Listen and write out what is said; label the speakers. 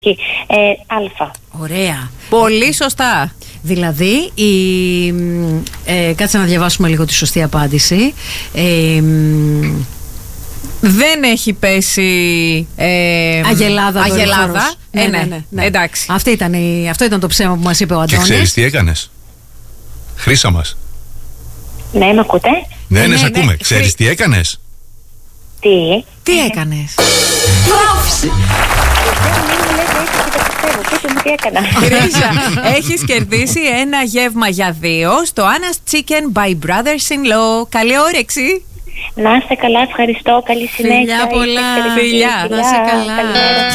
Speaker 1: Α.
Speaker 2: Ωραία.
Speaker 3: Πολύ σωστά.
Speaker 2: Δηλαδή, κάτσε να διαβάσουμε λίγο τη σωστή απάντηση.
Speaker 3: Δεν έχει πέσει
Speaker 2: Αγελάδα.
Speaker 3: Ναι. Εντάξει.
Speaker 2: Αυτό ήταν το ψέμα που μας είπε ο Αντώνης.
Speaker 4: Και ξέρεις τι έκανες? Χρύσα μας.
Speaker 1: Ναι, με ακούτε?
Speaker 4: Ναι, σε ακούμε. Ξέρεις τι έκανες?
Speaker 2: Τι έκανες?
Speaker 1: Τι έκανα?
Speaker 3: Χρύσα, έχεις κερδίσει ένα γεύμα για 2 στο Anna's Chicken by Brothers-in-Law. Καλή όρεξη.
Speaker 1: Να είστε καλά, ευχαριστώ. Καλή συνέχεια.
Speaker 2: Φιλιά πολλά.
Speaker 3: Φιλιά.
Speaker 2: Να είστε καλά.
Speaker 1: Καλημέρα.